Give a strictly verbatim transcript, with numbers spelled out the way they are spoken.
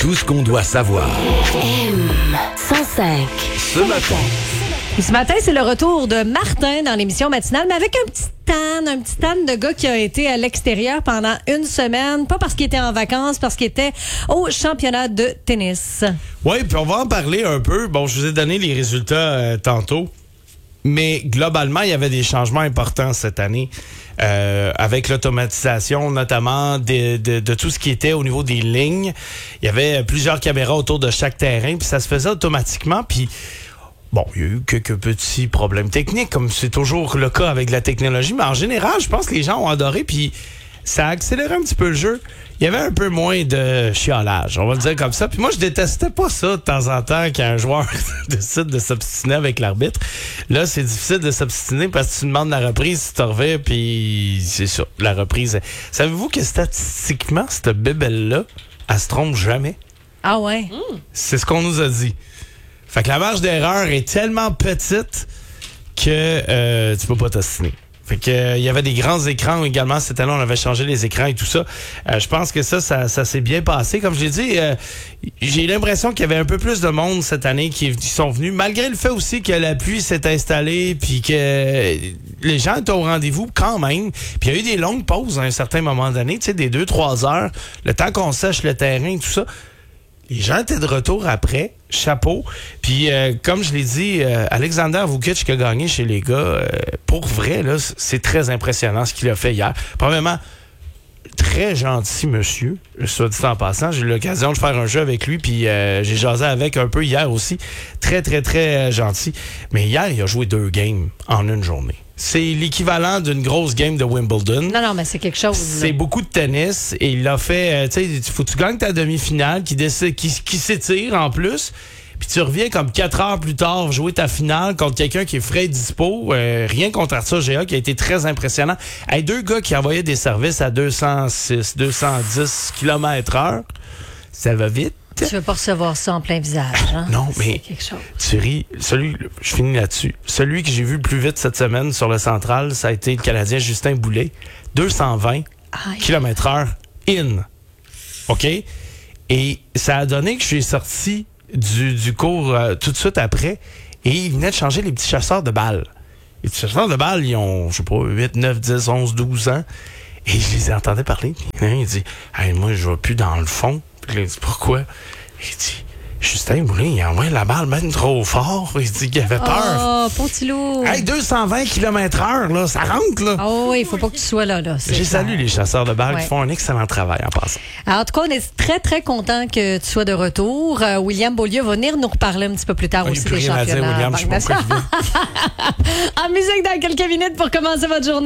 Tout ce qu'on doit savoir. M cent cinq. Ce matin. Et ce matin, c'est le retour de Martin dans l'émission matinale, mais avec un petit tan, un petit tan de gars qui a été à l'extérieur pendant une semaine, pas parce qu'il était en vacances, parce qu'il était au championnat de tennis. Oui, puis on va en parler un peu. Bon, je vous ai donné les résultats euh, tantôt, mais globalement, il y avait des changements importants cette année euh, avec l'automatisation, notamment de, de, de tout ce qui était au niveau des lignes. Il y avait plusieurs caméras autour de chaque terrain, puis ça se faisait automatiquement, puis bon, il y a eu quelques petits problèmes techniques, comme c'est toujours le cas avec la technologie, mais en général, je pense que les gens ont adoré, puis ça a accéléré un petit peu le jeu. Il y avait un peu moins de chiolage, on va le dire comme ça. Puis moi, je détestais pas ça de temps en temps qu'un joueur décide de s'obstiner avec l'arbitre. Là, c'est difficile de s'obstiner parce que tu demandes la reprise, tu te reviens, puis c'est ça, la reprise. Savez-vous que statistiquement, cette bébelle-là, elle se trompe jamais? Ah ouais? Mmh. C'est ce qu'on nous a dit. Fait que la marge d'erreur est tellement petite que euh, tu peux pas t'ostiner. Fait que il euh, y avait des grands écrans également cette année, on avait changé les écrans et tout ça. Euh, je pense que ça, ça, ça s'est bien passé. Comme je l'ai dit, euh, j'ai l'impression qu'il y avait un peu plus de monde cette année qui, qui sont venus, malgré le fait aussi que la pluie s'est installée, puis que les gens étaient au rendez-vous quand même. Puis il y a eu des longues pauses à un certain moment donné, tu sais, des deux, trois heures, le temps qu'on sèche le terrain et tout ça. Les gens étaient de retour après, chapeau. Puis, euh, comme je l'ai dit, euh, Alexander Vukic qui a gagné chez les gars, euh, pour vrai, là, c'est très impressionnant ce qu'il a fait hier. Premièrement, très gentil monsieur, soit dit en passant. J'ai eu l'occasion de faire un jeu avec lui, puis euh, j'ai jasé avec un peu hier aussi. Très, très, très euh, gentil. Mais hier, il a joué deux games en une journée. C'est l'équivalent d'une grosse game de Wimbledon. Non, non, mais c'est quelque chose. C'est beaucoup de tennis et il a fait, euh, tu sais, il faut que tu gagnes ta demi-finale qui, décide, qui, qui s'étire en plus. Puis tu reviens comme quatre heures plus tard jouer ta finale contre quelqu'un qui est frais et dispo. Euh, rien contre Arthur Géa qui a été très impressionnant. Hey, deux gars qui envoyaient des services à deux cent six, deux cent dix kilomètres heure. Ça va vite. Tu veux pas recevoir ça en plein visage, hein? Non, mais quelque chose. Tu ris. Celui, je finis là-dessus. Celui que j'ai vu le plus vite cette semaine sur le central, ça a été le Canadien Justin Boulay. deux cent vingt kilomètres heure in. OK? Et ça a donné que je suis sorti du, du cours euh, tout de suite après et il venait de changer les petits chasseurs de balles. Les petits chasseurs de balles, ils ont, je sais pas, huit, neuf, dix, onze, douze ans. Et je les ai entendus parler. Il dit, hey, moi, je vais plus dans le fond. Puis là, il dit, pourquoi? Il dit, Justin Boulay, il a envoyé la balle même trop fort. Il dit qu'il avait peur. Oh, petit loup. Hey, deux cent vingt kilomètres heure, là, ça rentre, là. Oh oui, il faut pas que tu sois là, là. J'ai salué les chasseurs de balles ouais. qui font un excellent travail en passant. Alors, en tout cas, on est très, très content que tu sois de retour. Euh, William Beaulieu va venir nous reparler un petit peu plus tard oh, aussi des championnats. William, je sais pas pourquoi il vient. En musique dans quelques minutes pour commencer votre journée.